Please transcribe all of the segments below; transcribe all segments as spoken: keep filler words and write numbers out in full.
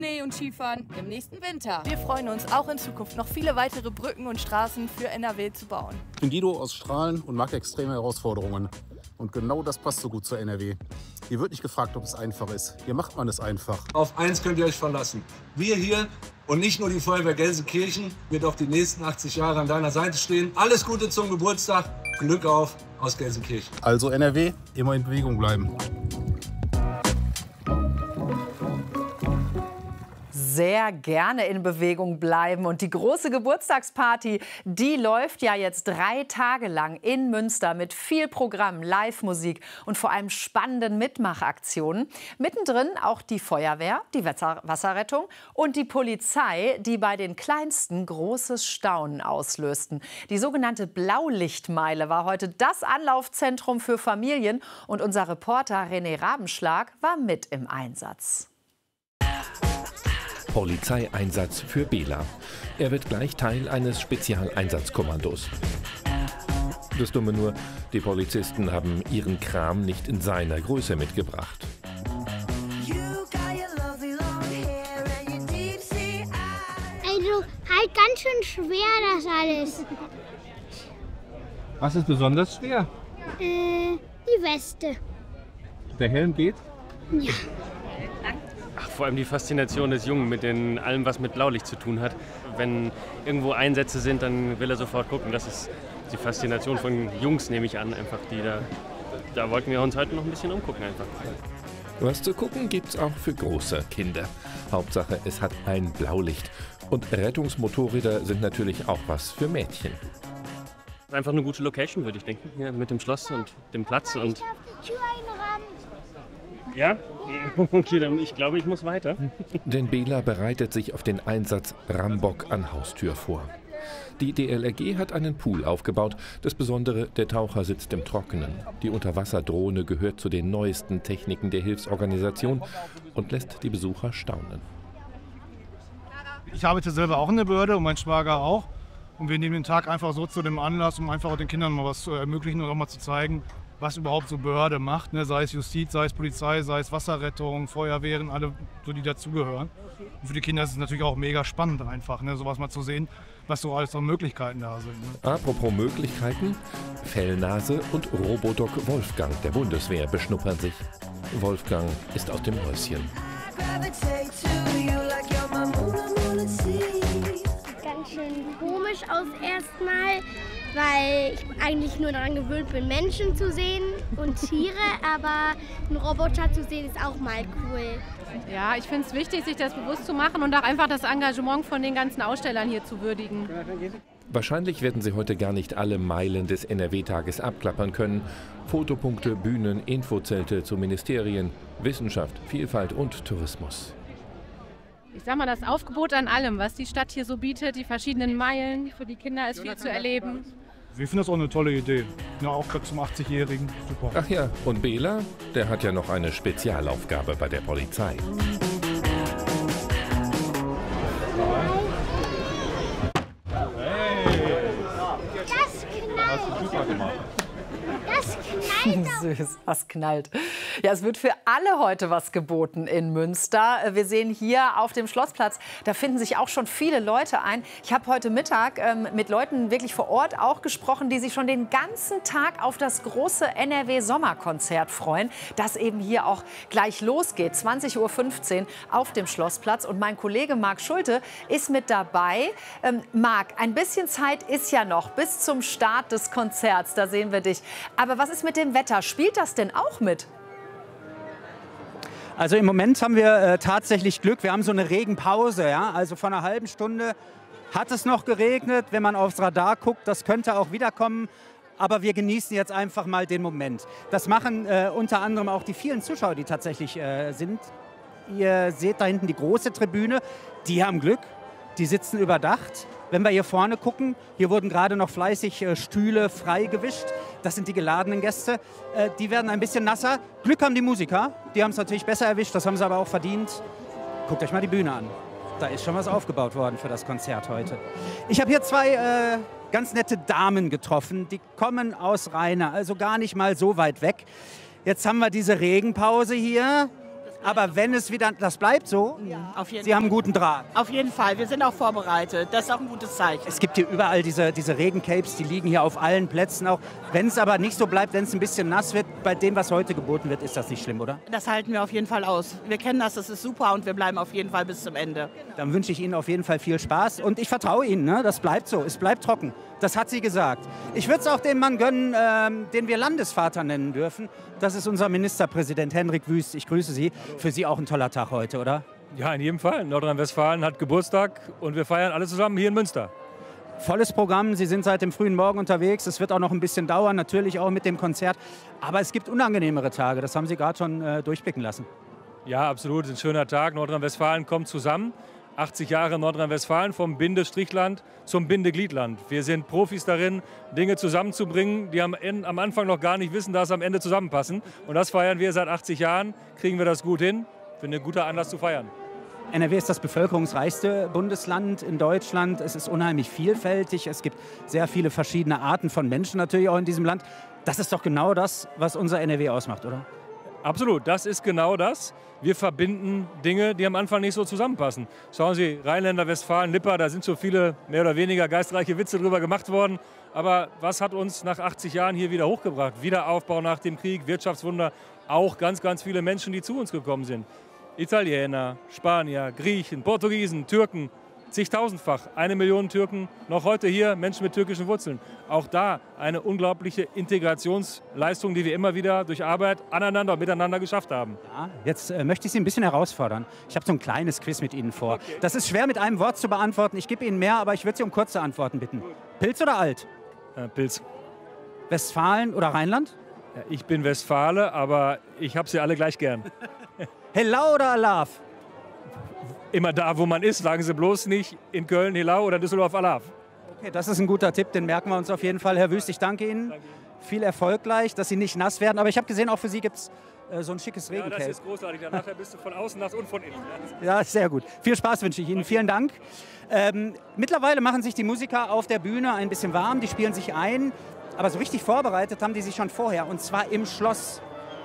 Schnee und Skifahren im nächsten Winter. Wir freuen uns auch in Zukunft noch viele weitere Brücken und Straßen für N R W zu bauen. Ich bin Guido aus Strahlen und mag extreme Herausforderungen. Und genau das passt so gut zu N R W. Hier wird nicht gefragt, ob es einfach ist. Hier macht man es einfach. Auf eins könnt ihr euch verlassen. Wir hier und nicht nur die Feuerwehr Gelsenkirchen wird auch die nächsten achtzig Jahre an deiner Seite stehen. Alles Gute zum Geburtstag. Glück auf aus Gelsenkirchen. Also N R W, immer in Bewegung bleiben. Sehr gerne in Bewegung bleiben. Und die große Geburtstagsparty, die läuft ja jetzt drei Tage lang in Münster mit viel Programm, Live-Musik und vor allem spannenden Mitmachaktionen. Mittendrin auch die Feuerwehr, die Wasserrettung und die Polizei, die bei den Kleinsten großes Staunen auslösten. Die sogenannte Blaulichtmeile war heute das Anlaufzentrum für Familien und unser Reporter René Rabenschlag war mit im Einsatz. Polizeieinsatz für Bela. Er wird gleich Teil eines Spezialeinsatzkommandos. Das Dumme nur, die Polizisten haben ihren Kram nicht in seiner Größe mitgebracht. Also halt ganz schön schwer das alles. Was ist besonders schwer? Äh, die Weste. Der Helm geht? Ja. Ach, vor allem die Faszination des Jungen mit den, allem, was mit Blaulicht zu tun hat. Wenn irgendwo Einsätze sind, dann will er sofort gucken. Das ist die Faszination von Jungs, nehme ich an, einfach die da. Da wollten wir uns heute noch ein bisschen umgucken einfach. Was zu gucken gibt's auch für große Kinder. Hauptsache, es hat ein Blaulicht. Und Rettungsmotorräder sind natürlich auch was für Mädchen. Einfach eine gute Location, würde ich denken, hier mit dem Schloss und dem Platz. Und ja, okay, dann ich glaube, ich muss weiter. Denn Bela bereitet sich auf den Einsatz Rambock an Haustür vor. Die D L R G hat einen Pool aufgebaut. Das Besondere, der Taucher sitzt im Trockenen. Die Unterwasserdrohne gehört zu den neuesten Techniken der Hilfsorganisation und lässt die Besucher staunen. Ich arbeite selber auch in der Behörde und mein Schwager auch. Und wir nehmen den Tag einfach so zu dem Anlass, um einfach auch den Kindern mal was zu ermöglichen und auch mal zu zeigen, was überhaupt so Behörde macht, ne? Sei es Justiz, sei es Polizei, sei es Wasserrettung, Feuerwehren, alle, so die dazugehören. Und für die Kinder ist es natürlich auch mega spannend einfach, ne? Sowas mal zu sehen, was so alles an Möglichkeiten da sind. Ne? Apropos Möglichkeiten, Fellnase und Robodoc Wolfgang der Bundeswehr beschnuppern sich. Wolfgang ist aus dem Häuschen. Ganz schön komisch aus erstmal, weil ich eigentlich nur daran gewöhnt bin, Menschen zu sehen und Tiere, aber einen Roboter zu sehen ist auch mal cool. Ja, ich finde es wichtig, sich das bewusst zu machen und auch einfach das Engagement von den ganzen Ausstellern hier zu würdigen. Wahrscheinlich werden Sie heute gar nicht alle Meilen des N R W-Tages abklappern können. Fotopunkte, Bühnen, Infozelte zu Ministerien, Wissenschaft, Vielfalt und Tourismus. Ich sag mal, das Aufgebot an allem, was die Stadt hier so bietet, die verschiedenen Meilen, für die Kinder ist viel zu erleben. Wir finden das auch eine tolle Idee. Ja, auch gerade zum achtzigjährigen. Super. Ach ja, und Bela, der hat ja noch eine Spezialaufgabe bei der Polizei. Das knallt. Das knallt. Süß, was knallt. Ja, es wird für alle heute was geboten in Münster. Wir sehen hier auf dem Schlossplatz, da finden sich auch schon viele Leute ein. Ich habe heute Mittag ähm, mit Leuten wirklich vor Ort auch gesprochen, die sich schon den ganzen Tag auf das große N R W-Sommerkonzert freuen, das eben hier auch gleich losgeht, zwanzig Uhr fünfzehn auf dem Schlossplatz. Und mein Kollege Marc Schulte ist mit dabei. Ähm, Marc, ein bisschen Zeit ist ja noch bis zum Start des Konzerts, da sehen wir dich. Aber was ist mit dem Wetter? Spielt das denn auch mit? Also im Moment haben wir äh, tatsächlich Glück. Wir haben so eine Regenpause. Ja? Also vor einer halben Stunde hat es noch geregnet. Wenn man aufs Radar guckt, das könnte auch wiederkommen. Aber wir genießen jetzt einfach mal den Moment. Das machen äh, unter anderem auch die vielen Zuschauer, die tatsächlich äh, sind. Ihr seht da hinten die große Tribüne. Die haben Glück. Die sitzen überdacht. Wenn wir hier vorne gucken, hier wurden gerade noch fleißig äh, Stühle frei gewischt. Das sind die geladenen Gäste. Äh, die werden ein bisschen nasser. Glück haben die Musiker. Die haben es natürlich besser erwischt. Das haben sie aber auch verdient. Guckt euch mal die Bühne an. Da ist schon was aufgebaut worden für das Konzert heute. Ich habe hier zwei äh, ganz nette Damen getroffen. Die kommen aus Rheine, also gar nicht mal so weit weg. Jetzt haben wir diese Regenpause hier. Aber wenn es wieder, das bleibt so, Ja, auf jeden Sie Fall. haben einen guten Draht. Auf jeden Fall, wir sind auch vorbereitet. Das ist auch ein gutes Zeichen. Es gibt hier überall diese, diese Regencapes, die liegen hier auf allen Plätzen auch. Wenn es aber nicht so bleibt, wenn es ein bisschen nass wird, bei dem, was heute geboten wird, ist das nicht schlimm, oder? Das halten wir auf jeden Fall aus. Wir kennen das, das ist super und wir bleiben auf jeden Fall bis zum Ende. Dann wünsche ich Ihnen auf jeden Fall viel Spaß und ich vertraue Ihnen, ne? Das bleibt so, es bleibt trocken. Das hat sie gesagt. Ich würde es auch dem Mann gönnen, ähm, den wir Landesvater nennen dürfen. Das ist unser Ministerpräsident Henrik Wüst. Ich grüße Sie. Für Sie auch ein toller Tag heute, oder? Ja, in jedem Fall. Nordrhein-Westfalen hat Geburtstag und wir feiern alle zusammen hier in Münster. Volles Programm, Sie sind seit dem frühen Morgen unterwegs. Es wird auch noch ein bisschen dauern, natürlich auch mit dem Konzert. Aber es gibt unangenehmere Tage, das haben Sie gerade schon äh, durchblicken lassen. Ja, absolut. Ein schöner Tag. Nordrhein-Westfalen kommt zusammen. achtzig Jahre Nordrhein-Westfalen vom Bindestrichland zum Bindegliedland. Wir sind Profis darin, Dinge zusammenzubringen, die am, am Anfang noch gar nicht wissen, dass sie am Ende zusammenpassen. Und das feiern wir seit achtzig Jahren. Kriegen wir das gut hin. Finde ein guter Anlass zu feiern. N R W ist das bevölkerungsreichste Bundesland in Deutschland. Es ist unheimlich vielfältig. Es gibt sehr viele verschiedene Arten von Menschen natürlich auch in diesem Land. Das ist doch genau das, was unser N R W ausmacht, oder? Absolut, das ist genau das. Wir verbinden Dinge, die am Anfang nicht so zusammenpassen. Schauen Sie, Rheinländer, Westfalen, Lippe, da sind so viele mehr oder weniger geistreiche Witze drüber gemacht worden. Aber was hat uns nach achtzig Jahren hier wieder hochgebracht? Wiederaufbau nach dem Krieg, Wirtschaftswunder, auch ganz, ganz viele Menschen, die zu uns gekommen sind. Italiener, Spanier, Griechen, Portugiesen, Türken, zigtausendfach. Eine Million Türken, noch heute hier, Menschen mit türkischen Wurzeln. Auch da eine unglaubliche Integrationsleistung, die wir immer wieder durch Arbeit aneinander und miteinander geschafft haben. Ja, jetzt äh, möchte ich Sie ein bisschen herausfordern. Ich habe so ein kleines Quiz mit Ihnen vor. Okay. Das ist schwer mit einem Wort zu beantworten. Ich gebe Ihnen mehr, aber ich würde Sie um kurze Antworten bitten. Pilz oder Alt? Äh, Pilz. Westfalen oder Rheinland? Ja, ich bin Westfale, aber ich habe sie alle gleich gern. Hellau oder Alav? Immer da, wo man ist, sagen Sie bloß nicht in Köln, Hellau oder Düsseldorf, Alav. Okay, das ist ein guter Tipp, den merken wir uns auf jeden Fall. Herr Wüst, ich danke Ihnen. Danke Ihnen. Viel Erfolg gleich, dass Sie nicht nass werden. Aber ich habe gesehen, auch für Sie gibt es äh, so ein schickes Regencape. Ja, das ist großartig. Danach bist du von außen nass und von innen. Ja, sehr gut. Viel Spaß wünsche ich Ihnen. Vielen Dank. Ähm, mittlerweile machen sich die Musiker auf der Bühne ein bisschen warm. Die spielen sich ein. Aber so richtig vorbereitet haben die sich schon vorher. Und zwar im Schloss.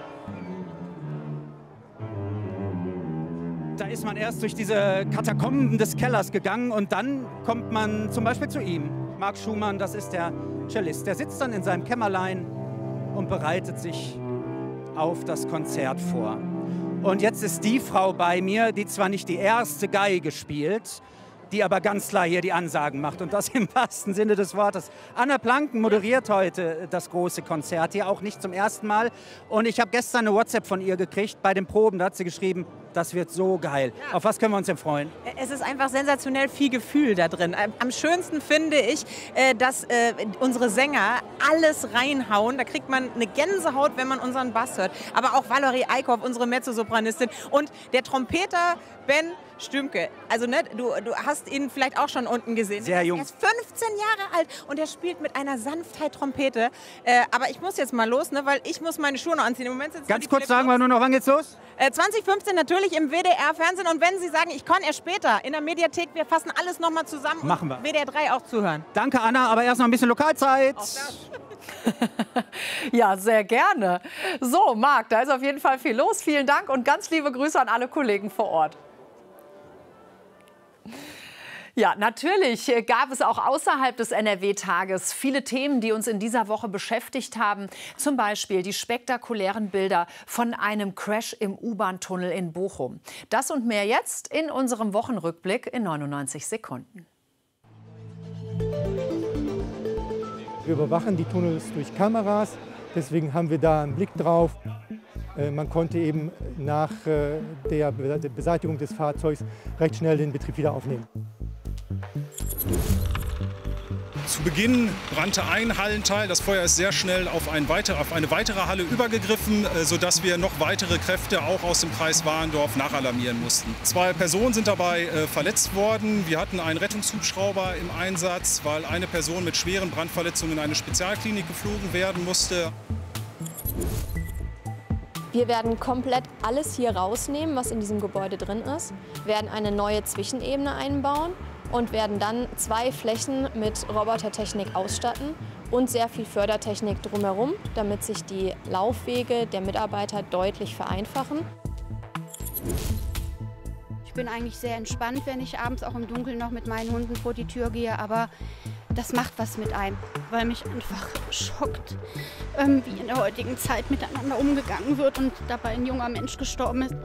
Da ist man erst durch diese Katakomben des Kellers gegangen und dann kommt man zum Beispiel zu ihm. Marc Schumann, das ist der Cellist. Der sitzt dann in seinem Kämmerlein und bereitet sich auf das Konzert vor. Und jetzt ist die Frau bei mir, die zwar nicht die erste Geige spielt, die aber ganz klar hier die Ansagen macht. Und das im wahrsten Sinne des Wortes. Anna Planken moderiert heute das große Konzert hier, auch nicht zum ersten Mal. Und ich habe gestern eine WhatsApp von ihr gekriegt bei den Proben. Da hat sie geschrieben, das wird so geil. Ja. Auf was können wir uns denn freuen? Es ist einfach sensationell viel Gefühl da drin. Am schönsten finde ich, dass unsere Sänger alles reinhauen. Da kriegt man eine Gänsehaut, wenn man unseren Bass hört. Aber auch Valerie Eickhoff, unsere Mezzosopranistin. Und der Trompeter Ben Stümke. Also ne, du, du hast ihn vielleicht auch schon unten gesehen. Sehr jung. Er ist fünfzehn Jahre alt und er spielt mit einer Sanftheit Trompete. Äh, aber ich muss jetzt mal los, ne, weil ich muss meine Schuhe noch anziehen. Im Moment sitzt Ganz kurz sagen wir nur noch, wann geht's los? Äh, zwanzig fünfzehn natürlich im W D R-Fernsehen. Und wenn Sie sagen, ich kann erst später in der Mediathek, wir fassen alles noch mal zusammen. Machen wir. W D R drei auch zuhören. Danke, Anna, aber erst noch ein bisschen Lokalzeit. Ja, sehr gerne. So, Marc, da ist auf jeden Fall viel los. Vielen Dank und ganz liebe Grüße an alle Kollegen vor Ort. Ja, natürlich gab es auch außerhalb des N R W-Tages viele Themen, die uns in dieser Woche beschäftigt haben. Zum Beispiel die spektakulären Bilder von einem Crash im U-Bahn-Tunnel in Bochum. Das und mehr jetzt in unserem Wochenrückblick in neunundneunzig Sekunden. Wir überwachen die Tunnels durch Kameras, deswegen haben wir da einen Blick drauf. Man konnte eben nach der Beseitigung des Fahrzeugs recht schnell den Betrieb wieder aufnehmen. Zu Beginn brannte ein Hallenteil. Das Feuer ist sehr schnell auf, ein weiter, auf eine weitere Halle übergegriffen, sodass wir noch weitere Kräfte auch aus dem Kreis Warendorf nachalarmieren mussten. Zwei Personen sind dabei äh, verletzt worden. Wir hatten einen Rettungshubschrauber im Einsatz, weil eine Person mit schweren Brandverletzungen in eine Spezialklinik geflogen werden musste. Wir werden komplett alles hier rausnehmen, was in diesem Gebäude drin ist, werden eine neue Zwischenebene einbauen und werden dann zwei Flächen mit Robotertechnik ausstatten und sehr viel Fördertechnik drumherum, damit sich die Laufwege der Mitarbeiter deutlich vereinfachen. Ich bin eigentlich sehr entspannt, wenn ich abends auch im Dunkeln noch mit meinen Hunden vor die Tür gehe, aber das macht was mit einem, weil mich einfach schockt, ähm, wie in der heutigen Zeit miteinander umgegangen wird und dabei ein junger Mensch gestorben ist.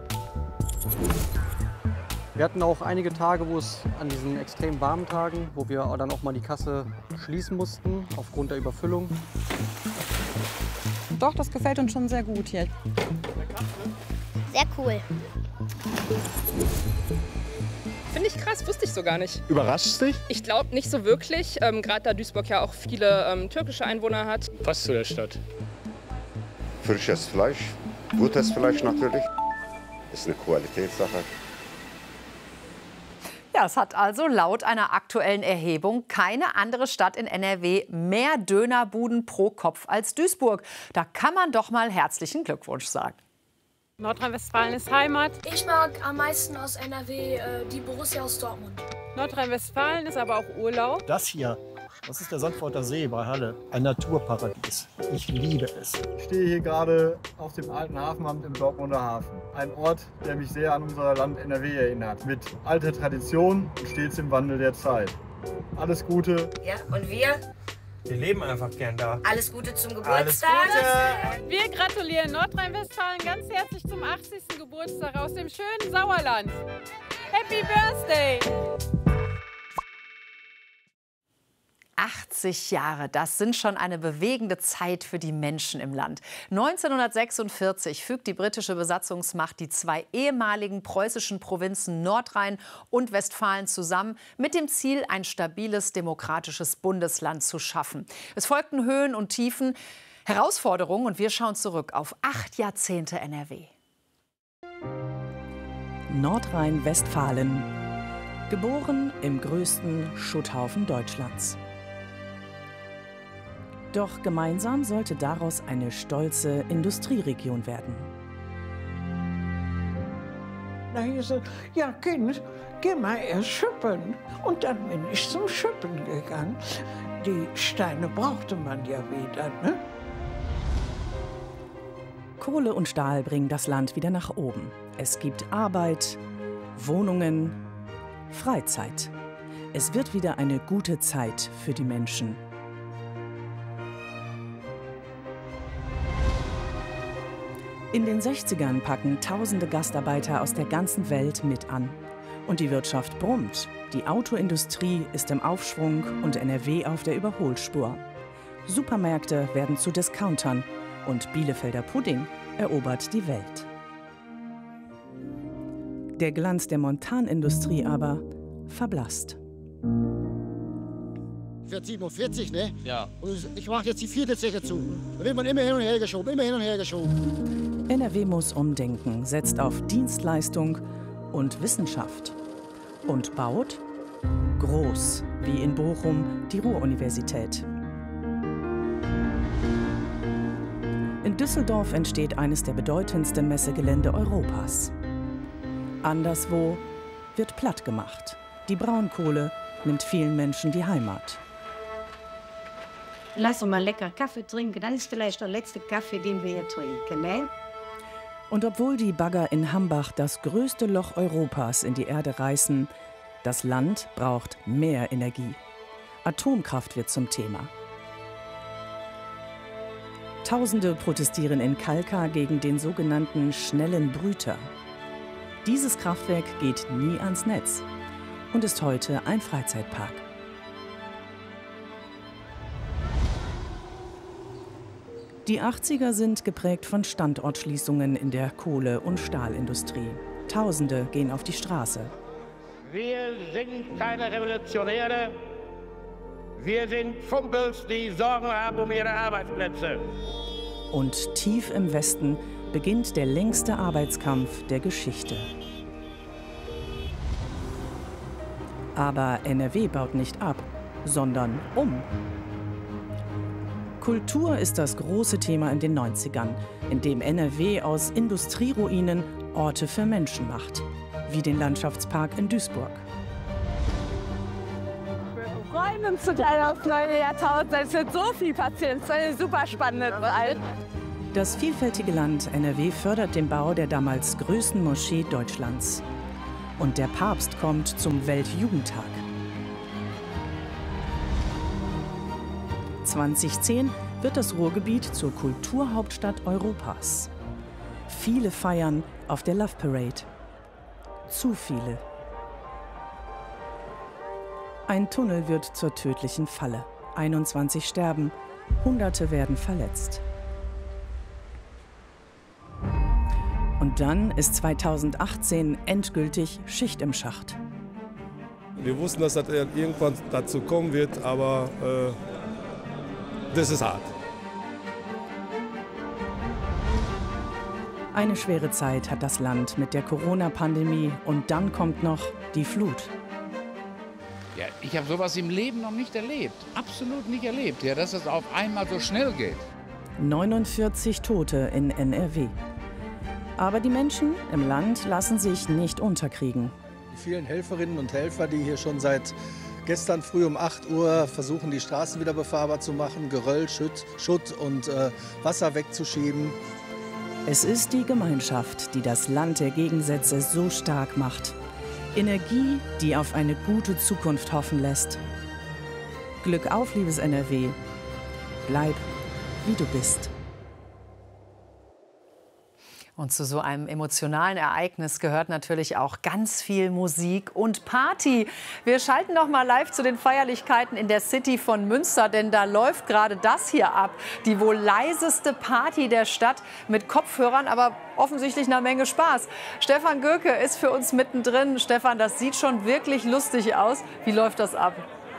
Wir hatten auch einige Tage, wo es an diesen extrem warmen Tagen, wo wir dann auch mal die Kasse schließen mussten, aufgrund der Überfüllung. Doch, das gefällt uns schon sehr gut hier. Sehr cool. Finde ich krass, wusste ich so gar nicht. Überrascht dich? Ich glaube nicht so wirklich, ähm, gerade da Duisburg ja auch viele ähm, türkische Einwohner hat. Passt zu der Stadt. Frisches Fleisch, gutes Fleisch natürlich. Ist eine Qualitätssache. Ja, es hat also laut einer aktuellen Erhebung keine andere Stadt in N R W mehr Dönerbuden pro Kopf als Duisburg. Da kann man doch mal herzlichen Glückwunsch sagen. Nordrhein-Westfalen ist Heimat. Ich mag am meisten aus N R W äh, die Borussia aus Dortmund. Nordrhein-Westfalen ist aber auch Urlaub. Das hier, das ist der Sandforter See bei Halle. Ein Naturparadies. Ich liebe es. Ich stehe hier gerade auf dem alten Hafenamt im Dortmunder Hafen. Ein Ort, der mich sehr an unser Land N R W erinnert. Mit alter Tradition und stets im Wandel der Zeit. Alles Gute. Ja, und wir? Wir leben einfach gern da. Alles Gute zum Geburtstag. Alles Gute. Wir gratulieren Nordrhein-Westfalen ganz herzlich zum achtzigsten Geburtstag aus dem schönen Sauerland. Happy Birthday! achtzig Jahre, das sind schon eine bewegende Zeit für die Menschen im Land. neunzehnhundertsechsundvierzig fügt die britische Besatzungsmacht die zwei ehemaligen preußischen Provinzen Nordrhein und Westfalen zusammen, mit dem Ziel, ein stabiles, demokratisches Bundesland zu schaffen. Es folgten Höhen und Tiefen, Herausforderungen, und wir schauen zurück auf acht Jahrzehnte N R W. Nordrhein-Westfalen. Geboren im größten Schutthaufen Deutschlands. Doch gemeinsam sollte daraus eine stolze Industrieregion werden. Da hieß es, ja Kind, geh mal erst schippen. Und dann bin ich zum Schippen gegangen. Die Steine brauchte man ja wieder, ne? Kohle und Stahl bringen das Land wieder nach oben. Es gibt Arbeit, Wohnungen, Freizeit. Es wird wieder eine gute Zeit für die Menschen. In den sechzigern packen tausende Gastarbeiter aus der ganzen Welt mit an. Und die Wirtschaft brummt. Die Autoindustrie ist im Aufschwung und N R W auf der Überholspur. Supermärkte werden zu Discountern und Bielefelder Pudding erobert die Welt. Der Glanz der Montanindustrie aber verblasst. Ich werde siebenundvierzig, ne? Ja. Und ich mache jetzt die vierte Zeche zu. Da wird man immer hin und her geschoben, immer hin und her geschoben. N R W muss umdenken, setzt auf Dienstleistung und Wissenschaft. Und baut groß, wie in Bochum, die Ruhr-Universität. In Düsseldorf entsteht eines der bedeutendsten Messegelände Europas. Anderswo wird platt gemacht. Die Braunkohle nimmt vielen Menschen die Heimat. Lass uns mal lecker Kaffee trinken, dann ist vielleicht der letzte Kaffee, den wir hier trinken, ne? Und obwohl die Bagger in Hambach das größte Loch Europas in die Erde reißen, das Land braucht mehr Energie. Atomkraft wird zum Thema. Tausende protestieren in Kalkar gegen den sogenannten schnellen Brüter. Dieses Kraftwerk geht nie ans Netz und ist heute ein Freizeitpark. Die achtziger sind geprägt von Standortschließungen in der Kohle- und Stahlindustrie. Tausende gehen auf die Straße. Wir sind keine Revolutionäre. Wir sind Fumpels, die Sorgen haben um ihre Arbeitsplätze. Und tief im Westen beginnt der längste Arbeitskampf der Geschichte. Aber N R W baut nicht ab, sondern um. Kultur ist das große Thema in den neunzigern, in dem N R W aus Industrieruinen Orte für Menschen macht, wie den Landschaftspark in Duisburg. Wir freuen uns total aufs neue Jahrtausend. Es wird so viel passieren. Es ist eine super spannende Zeit. Das vielfältige Land N R W fördert den Bau der damals größten Moschee Deutschlands. Und der Papst kommt zum Weltjugendtag. zweitausendzehn wird das Ruhrgebiet zur Kulturhauptstadt Europas. Viele feiern auf der Love Parade. Zu viele. Ein Tunnel wird zur tödlichen Falle. einundzwanzig sterben, Hunderte werden verletzt. Und dann ist zweitausendachtzehn endgültig Schicht im Schacht. Wir wussten, dass das irgendwann dazu kommen wird, aber äh, das ist hart. Eine schwere Zeit hat das Land mit der Corona-Pandemie und dann kommt noch die Flut. Ja, ich habe sowas im Leben noch nicht erlebt, absolut nicht erlebt, ja, dass es auf einmal so schnell geht. neunundvierzig Tote in N R W. Aber die Menschen im Land lassen sich nicht unterkriegen. Die vielen Helferinnen und Helfer, die hier schon seit gestern früh um acht Uhr versuchen, die Straßen wieder befahrbar zu machen, Geröll, Schutt, Schutt und äh, Wasser wegzuschieben. Es ist die Gemeinschaft, die das Land der Gegensätze so stark macht. Energie, die auf eine gute Zukunft hoffen lässt. Glück auf, liebes N R W. Bleib, wie du bist. Und zu so einem emotionalen Ereignis gehört natürlich auch ganz viel Musik und Party. Wir schalten noch mal live zu den Feierlichkeiten in der City von Münster, denn da läuft gerade das hier ab. Die wohl leiseste Party der Stadt mit Kopfhörern, aber offensichtlich eine Menge Spaß. Stefan Göke ist für uns mittendrin. Stefan, das sieht schon wirklich lustig aus. Wie läuft das ab?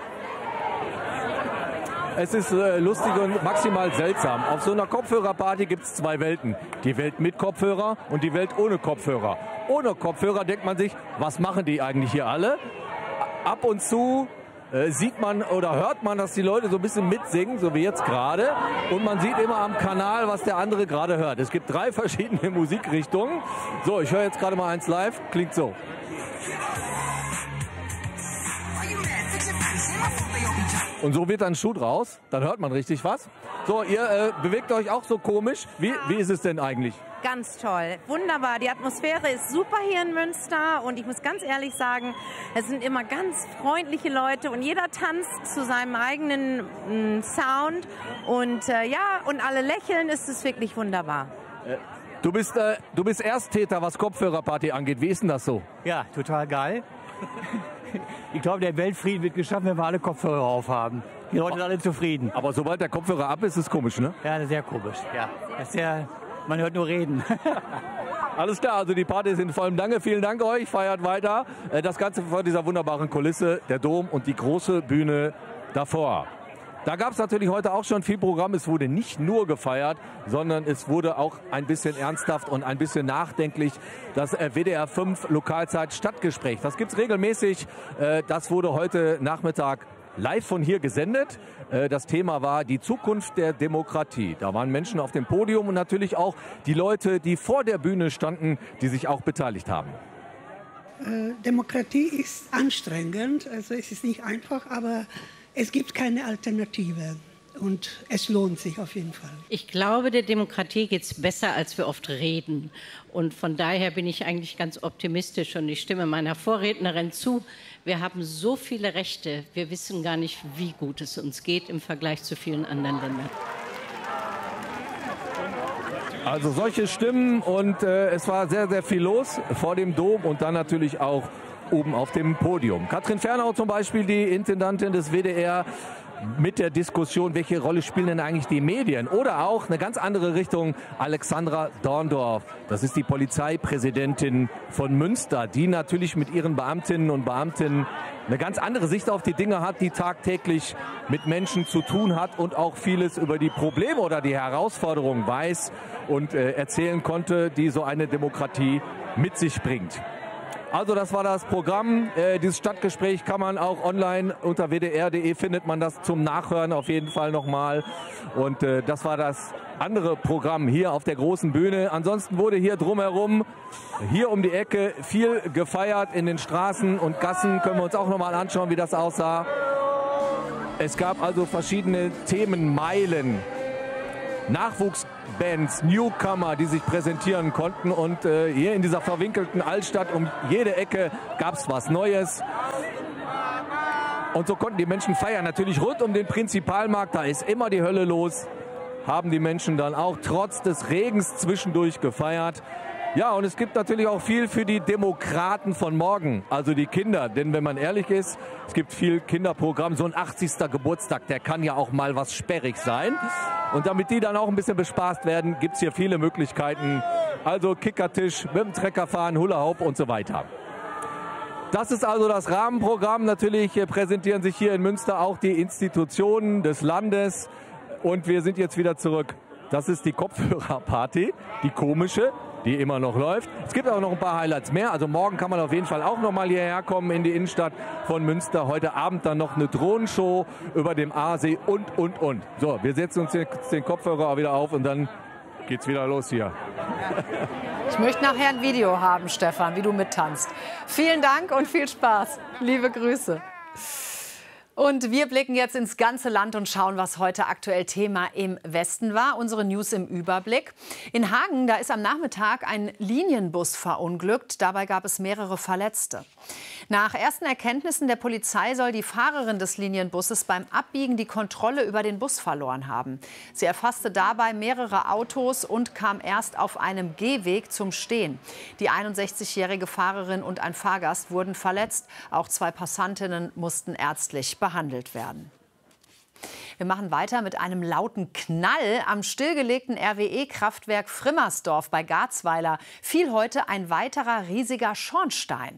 Es ist äh, lustig und maximal seltsam. Auf so einer Kopfhörerparty gibt es zwei Welten. Die Welt mit Kopfhörer und die Welt ohne Kopfhörer. Ohne Kopfhörer denkt man sich, was machen die eigentlich hier alle? Ab und zu äh, sieht man oder hört man, dass die Leute so ein bisschen mitsingen, so wie jetzt gerade. Und man sieht immer am Kanal, was der andere gerade hört. Es gibt drei verschiedene Musikrichtungen. So, ich höre jetzt gerade mal eins live. Klingt so. Und so wird dann ein Schuh draus, dann hört man richtig was. So, ihr äh, bewegt euch auch so komisch. Wie, wie ist es denn eigentlich? Ganz toll, wunderbar. Die Atmosphäre ist super hier in Münster und ich muss ganz ehrlich sagen, es sind immer ganz freundliche Leute und jeder tanzt zu seinem eigenen mh, Sound und äh, ja, und alle lächeln, ist es wirklich wunderbar. Äh, du bist, äh, du bist Ersttäter, was Kopfhörerparty angeht. Wie ist denn das so? Ja, total geil. Ich glaube, der Weltfrieden wird geschaffen, wenn wir alle Kopfhörer aufhaben. Die Leute sind alle zufrieden. Aber sobald der Kopfhörer ab ist, ist es komisch, ne? Ja, sehr komisch. Ja. Das ist sehr, man hört nur reden. Alles klar, also die Party ist in vollem Gange. Vielen Dank euch, feiert weiter. Das Ganze vor dieser wunderbaren Kulisse, der Dom und die große Bühne davor. Da gab es natürlich heute auch schon viel Programm. Es wurde nicht nur gefeiert, sondern es wurde auch ein bisschen ernsthaft und ein bisschen nachdenklich. Das W D R fünf Lokalzeit Stadtgespräch. Das gibt es regelmäßig. Das wurde heute Nachmittag live von hier gesendet. Das Thema war die Zukunft der Demokratie. Da waren Menschen auf dem Podium und natürlich auch die Leute, die vor der Bühne standen, die sich auch beteiligt haben. Demokratie ist anstrengend, also es ist nicht einfach, aber es gibt keine Alternative und es lohnt sich auf jeden Fall. Ich glaube, der Demokratie geht es besser, als wir oft reden. Und von daher bin ich eigentlich ganz optimistisch und ich stimme meiner Vorrednerin zu. Wir haben so viele Rechte, wir wissen gar nicht, wie gut es uns geht im Vergleich zu vielen anderen Ländern. Also solche Stimmen und äh, es war sehr, sehr viel los vor dem Dom und dann natürlich auch oben auf dem Podium. Katrin Fernau zum Beispiel, die Intendantin des W D R, mit der Diskussion, welche Rolle spielen denn eigentlich die Medien? Oder auch eine ganz andere Richtung, Alexandra Dorndorf. Das ist die Polizeipräsidentin von Münster, die natürlich mit ihren Beamtinnen und Beamten eine ganz andere Sicht auf die Dinge hat, die tagtäglich mit Menschen zu tun hat und auch vieles über die Probleme oder die Herausforderungen weiß und äh, erzählen konnte, die so eine Demokratie mit sich bringt. Also das war das Programm. Äh, dieses Stadtgespräch kann man auch online unter w d r punkt d e findet man das zum Nachhören auf jeden Fall nochmal. Und äh, das war das andere Programm hier auf der großen Bühne. Ansonsten wurde hier drumherum, hier um die Ecke, viel gefeiert in den Straßen und Gassen. Können wir uns auch nochmal anschauen, wie das aussah. Es gab also verschiedene Themenmeilen. Nachwuchs Bands, Newcomer, die sich präsentieren konnten. Und äh, hier in dieser verwinkelten Altstadt um jede Ecke gab es was Neues. Und so konnten die Menschen feiern. Natürlich rund um den Prinzipalmarkt, da ist immer die Hölle los. Haben die Menschen dann auch trotz des Regens zwischendurch gefeiert. Ja, und es gibt natürlich auch viel für die Demokraten von morgen, also die Kinder. Denn wenn man ehrlich ist, es gibt viel Kinderprogramm. So ein achtzigster Geburtstag, der kann ja auch mal was sperrig sein. Und damit die dann auch ein bisschen bespaßt werden, gibt es hier viele Möglichkeiten. Also Kickertisch, mit dem Trecker fahren, Hula Hoop und so weiter. Das ist also das Rahmenprogramm. Natürlich präsentieren sich hier in Münster auch die Institutionen des Landes. Und wir sind jetzt wieder zurück. Das ist die Kopfhörerparty, die komische, die immer noch läuft. Es gibt auch noch ein paar Highlights mehr. Also morgen kann man auf jeden Fall auch noch mal hierher kommen in die Innenstadt von Münster. Heute Abend dann noch eine Drohnenshow über dem Aasee und, und, und. So, wir setzen uns den Kopfhörer auch wieder auf und dann geht's wieder los hier. Ich möchte nachher ein Video haben, Stefan, wie du mittanzt. Vielen Dank und viel Spaß. Liebe Grüße. Und wir blicken jetzt ins ganze Land und schauen, was heute aktuell Thema im Westen war. Unsere News im Überblick. In Hagen, da ist am Nachmittag ein Linienbus verunglückt. Dabei gab es mehrere Verletzte. Nach ersten Erkenntnissen der Polizei soll die Fahrerin des Linienbusses beim Abbiegen die Kontrolle über den Bus verloren haben. Sie erfasste dabei mehrere Autos und kam erst auf einem Gehweg zum Stehen. Die einundsechzigjährige Fahrerin und ein Fahrgast wurden verletzt. Auch zwei Passantinnen mussten ärztlich behandelt werden. Wir machen weiter mit einem lauten Knall. Am stillgelegten R W E-Kraftwerk Frimmersdorf bei Garzweiler fiel heute ein weiterer riesiger Schornstein.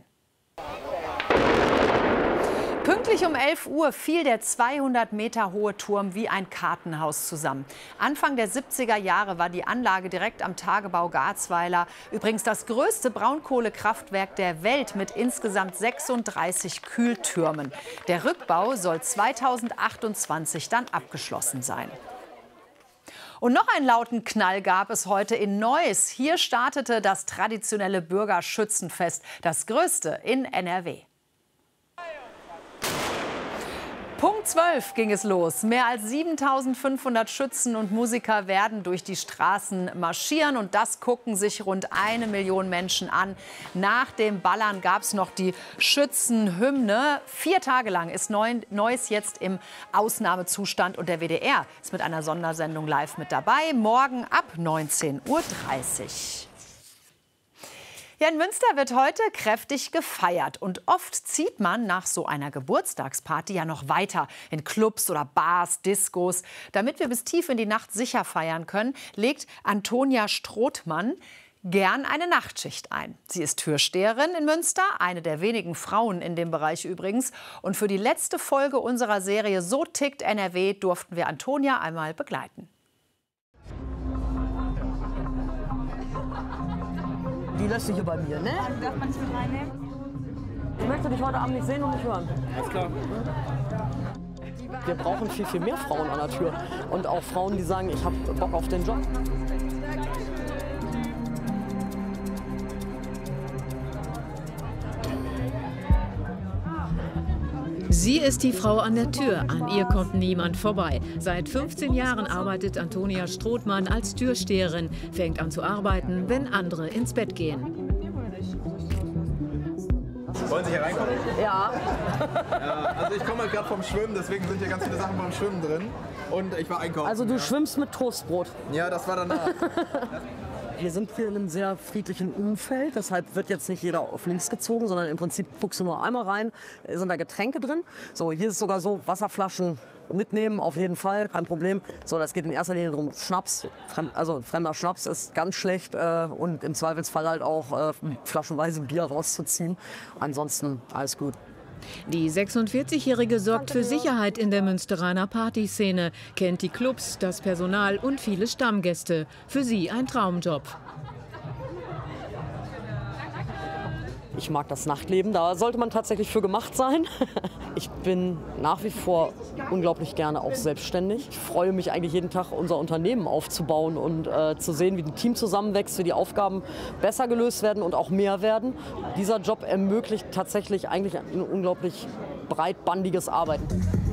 Pünktlich um elf Uhr fiel der zweihundert Meter hohe Turm wie ein Kartenhaus zusammen. Anfang der siebziger Jahre war die Anlage direkt am Tagebau Garzweiler übrigens das größte Braunkohlekraftwerk der Welt mit insgesamt sechsunddreißig Kühltürmen. Der Rückbau soll zweitausendachtundzwanzig dann abgeschlossen sein. Und noch einen lauten Knall gab es heute in Neuss. Hier startete das traditionelle Bürgerschützenfest, das größte in N R W. Punkt zwölf ging es los. Mehr als siebentausendfünfhundert Schützen und Musiker werden durch die Straßen marschieren. Und das gucken sich rund eine Million Menschen an. Nach dem Ballern gab es noch die Schützenhymne. Vier Tage lang ist Neuss jetzt im Ausnahmezustand. Und der W D R ist mit einer Sondersendung live mit dabei. Morgen ab neunzehn Uhr dreißig. Ja, in Münster wird heute kräftig gefeiert. Und oft zieht man nach so einer Geburtstagsparty ja noch weiter in Clubs oder Bars, Diskos. Damit wir bis tief in die Nacht sicher feiern können, legt Antonia Strothmann gern eine Nachtschicht ein. Sie ist Türsteherin in Münster, eine der wenigen Frauen in dem Bereich übrigens. Und für die letzte Folge unserer Serie So tickt N R W durften wir Antonia einmal begleiten. Die lässt sich hier bei mir, ne? Darf man es mit reinnehmen? Ich möchte dich heute Abend nicht sehen und nicht hören. Alles klar. Wir brauchen viel, viel mehr Frauen an der Tür. Und auch Frauen, die sagen, ich habe Bock auf den Job. Sie ist die Frau an der Tür. An ihr kommt niemand vorbei. Seit fünfzehn Jahren arbeitet Antonia Strothmann als Türsteherin. Fängt an zu arbeiten, wenn andere ins Bett gehen. Wollen Sie hier reinkommen? Ja. Ja, also ich komme halt gerade vom Schwimmen, deswegen sind hier ganz viele Sachen beim Schwimmen drin. Und ich war einkaufen. Also du ja. schwimmst mit Toastbrot? Ja, das war danach. Wir sind hier in einem sehr friedlichen Umfeld, deshalb wird jetzt nicht jeder auf links gezogen, sondern im Prinzip guckst du nur einmal rein, sind da Getränke drin. So, hier ist sogar so, Wasserflaschen mitnehmen, auf jeden Fall, kein Problem. So, das geht in erster Linie darum, Schnaps, also fremder Schnaps ist ganz schlecht äh, und im Zweifelsfall halt auch äh, flaschenweise Bier rauszuziehen. Ansonsten alles gut. Die sechsundvierzigjährige sorgt für Sicherheit in der Münsteraner Partyszene, kennt die Clubs, das Personal und viele Stammgäste. Für sie ein Traumjob. Ich mag das Nachtleben, da sollte man tatsächlich für gemacht sein. Ich bin nach wie vor unglaublich gerne auch selbstständig. Ich freue mich eigentlich jeden Tag, unser Unternehmen aufzubauen und äh, zu sehen, wie ein Team zusammenwächst, wie die Aufgaben besser gelöst werden und auch mehr werden. Dieser Job ermöglicht tatsächlich eigentlich ein unglaublich breitbandiges Arbeiten.